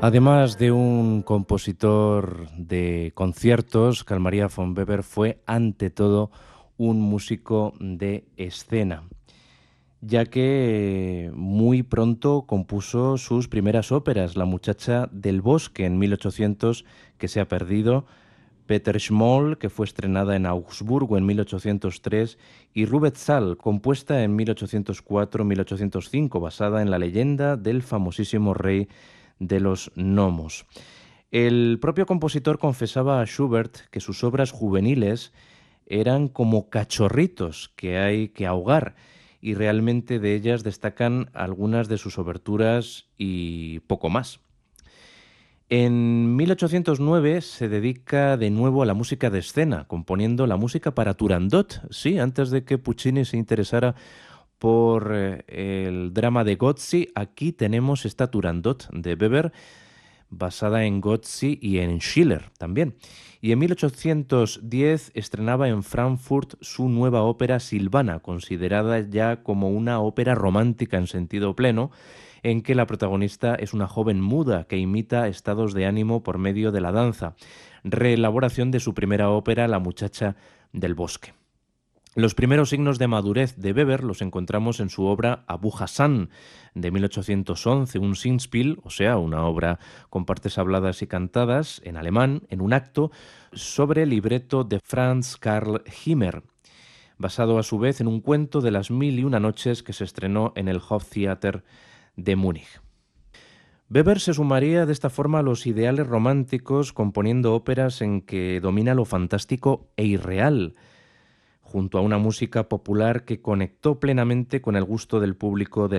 Además de un compositor de conciertos, Carl Maria von Weber fue ante todo un músico de escena, ya que muy pronto compuso sus primeras óperas, La muchacha del bosque en 1800, que se ha perdido, Peter Schmoll, que fue estrenada en Augsburgo en 1803, y Rubezahl, compuesta en 1804-1805, basada en la leyenda del famosísimo rey de los gnomos. El propio compositor confesaba a Schubert que sus obras juveniles eran como cachorritos que hay que ahogar, y realmente de ellas destacan algunas de sus oberturas y poco más. En 1809 se dedica de nuevo a la música de escena, componiendo la música para Turandot, sí, antes de que Puccini se interesara por el drama de Gozzi. Aquí tenemos esta Turandot de Weber, basada en Gozzi y en Schiller también. Y en 1810 estrenaba en Frankfurt su nueva ópera Silvana, considerada ya como una ópera romántica en sentido pleno, en que la protagonista es una joven muda que imita estados de ánimo por medio de la danza, reelaboración de su primera ópera La muchacha del bosque. Los primeros signos de madurez de Weber los encontramos en su obra Abu Hassan de 1811, un Singspiel, o sea, una obra con partes habladas y cantadas en alemán, en un acto, sobre el libreto de Franz Karl Himmer, basado a su vez en un cuento de las mil y una noches que se estrenó en el Hoftheater de Múnich. Weber se sumaría de esta forma a los ideales románticos, componiendo óperas en que domina lo fantástico e irreal, junto a una música popular que conectó plenamente con el gusto del público de